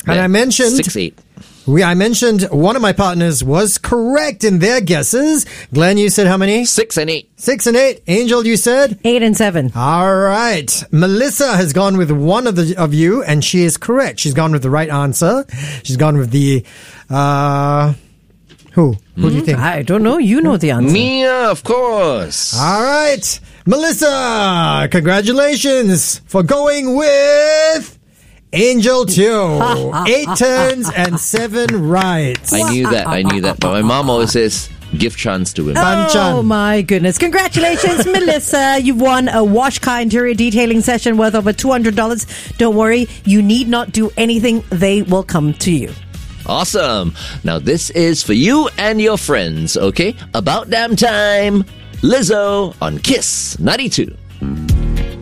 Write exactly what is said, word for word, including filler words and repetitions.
And I mentioned six eight. We, I mentioned one of my partners was correct in their guesses. Glenn, you said how many? Six and eight. Six and eight. Angel, you said? Eight and seven. All right. Melissa has gone with one of the of you, and she is correct. She's gone with the right answer. She's gone with the, uh, who? Who do you think? I don't know. You know the answer. Mia, of course. All right. Melissa, congratulations for going with Angel two. Eight turns and seven rights. I knew that. I knew that. But my mom always says, give chance to him. Banchan. Oh my goodness. Congratulations, Melissa. You've won a wash car interior detailing session worth over two hundred dollars. Don't worry. You need not do anything. They will come to you. Awesome. Now this is for you and your friends, okay? About damn time. Lizzo on Kiss ninety-two.